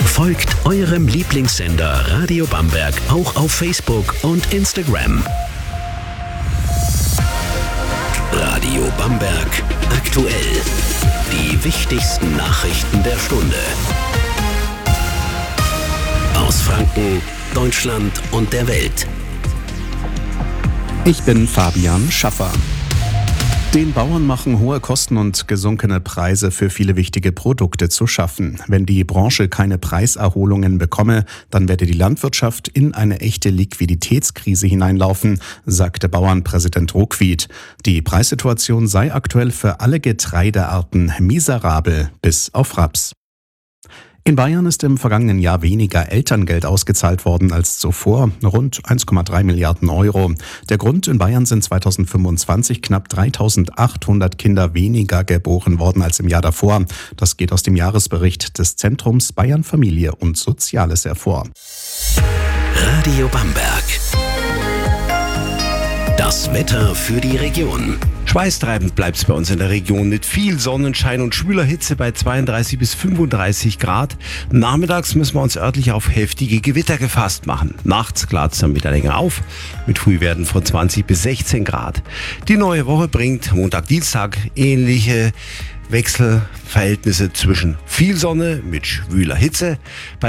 Folgt eurem Lieblingssender Radio Bamberg auch auf Facebook und Instagram. Radio Bamberg aktuell. Die wichtigsten Nachrichten der Stunde. Aus Franken, Deutschland und der Welt. Ich bin Fabian Schaffer. Den Bauern machen hohe Kosten und gesunkene Preise für viele wichtige Produkte zu schaffen. Wenn die Branche keine Preiserholungen bekomme, dann werde die Landwirtschaft in eine echte Liquiditätskrise hineinlaufen, sagte Bauernpräsident Ruckwied. Die Preissituation sei aktuell für alle Getreidearten miserabel, bis auf Raps. In Bayern ist im vergangenen Jahr weniger Elterngeld ausgezahlt worden als zuvor, rund 1,3 Milliarden Euro. Der Grund: in Bayern sind 2025 knapp 3.800 Kinder weniger geboren worden als im Jahr davor. Das geht aus dem Jahresbericht des Zentrums Bayern Familie und Soziales hervor. Radio Bamberg. Das Wetter für die Region. Schweißtreibend bleibt es bei uns in der Region mit viel Sonnenschein und schwüler Hitze bei 32 bis 35 Grad. Nachmittags müssen wir uns örtlich auf heftige Gewitter gefasst machen. Nachts klart es dann wieder länger auf, mit Frühwerten von 20 bis 16 Grad. Die neue Woche bringt Montag, Dienstag ähnliche Wechselverhältnisse zwischen viel Sonne mit schwüler Hitze.